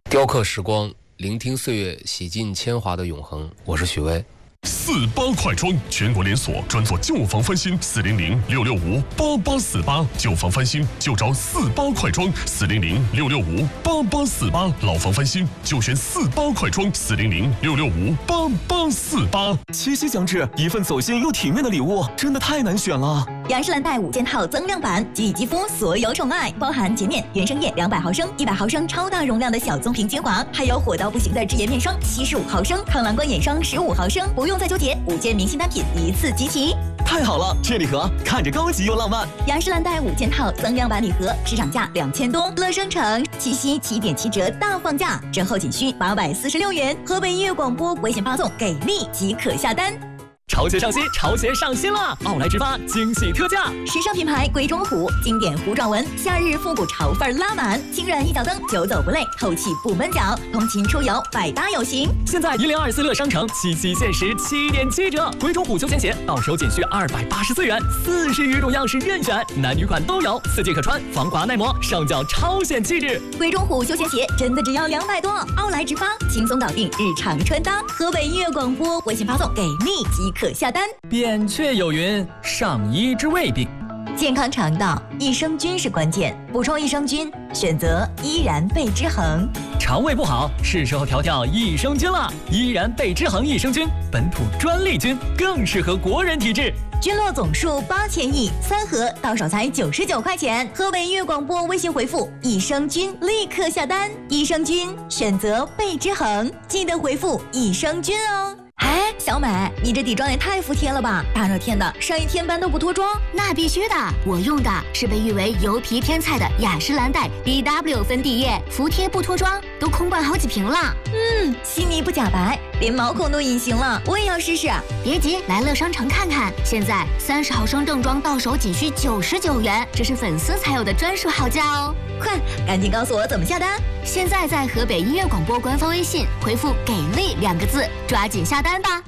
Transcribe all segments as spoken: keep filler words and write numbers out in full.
雕刻时光，聆听岁月，洗尽铅华的永恒。我是许巍。 四八快装，全国连锁，专做旧房翻新。四零零六六五八八四八，旧房翻新就找四八快装。四零零六六五八八四八，老房翻新就选四八快装。四零零六六五八八四八。 七夕将至，一份走心又体面的礼物，真的太难选了。 雅诗兰黛五件套增量版，给予肌肤所有宠爱，包含洁面、原生液两百毫升、一百毫升超大容量的小棕瓶精华，还有火到不行的脂颜面霜七十五毫升、抗蓝光眼霜十五毫升，不用再纠结，五件明星单品一次集齐。 太好了，这礼盒看着高级又浪漫。 雅诗兰黛五件套增量版礼盒，市场价两千多，乐生城七夕七点七折大放价，折后仅需八百四十六元。河北音乐广播微信发送给力即可下单。 潮鞋上新，潮鞋上新了！奥莱直发惊喜特价， 时尚品牌贵中虎经典糊状纹，夏日复古潮范拉满，轻软一脚蹬，久走不累，透气不闷脚，通勤出游百搭有型。 现在一零二四乐商城七夕限时七点七折，贵中虎休闲鞋到手仅需二百八十四元，四十余种样式任选，男女款都有，四季可穿，防滑耐磨，上脚超显气质。 贵中虎休闲鞋真的只要两百多，奥莱直发轻松搞定日常穿搭。河北音乐广播微信发送给力即可下单。 扁鹊有云：上医之未病。 健康肠道，益生菌是关键，补充益生菌，选择依然贝之恒。 肠胃不好，是时候调调益生菌了。依然贝之恒益生菌，本土专利菌，更适合国人体质。 菌落总数八千亿，三盒到手才九十九块钱。河北音乐广播微信回复益生菌，立刻下单。益生菌选择贝之恒，记得回复益生菌哦。哎，小美，你这底妆也太服帖了吧！大热天的，上一天班都不脱妆？ 那必须的，我用的是被誉为油皮天菜的雅诗兰黛 B W 粉底液，服帖不脱妆，都空灌好几瓶了。 嗯，细腻不假白，连毛孔都隐形了，我也要试试。 别急，来乐商城看看，现在三十毫升正装到手仅需九十九元，这是粉丝才有的专属好价哦！ 快，赶紧告诉我怎么下单！ 现在在河北音乐广播官方微信回复“给力”两个字，抓紧下单吧！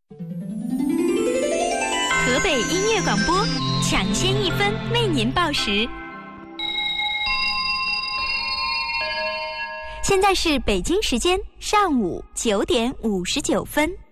河北音乐广播，抢先一分为您报时。现在是北京时间上午九点五十九分。